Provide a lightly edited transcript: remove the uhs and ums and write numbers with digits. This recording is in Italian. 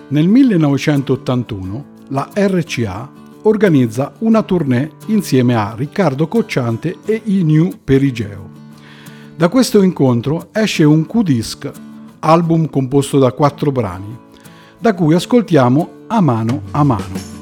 Nel 1981 la RCA organizza una tournée insieme a Riccardo Cocciante e i New Perigeo. Da questo incontro esce un Q-Disc, album composto da 4 brani, da cui ascoltiamo A mano a mano.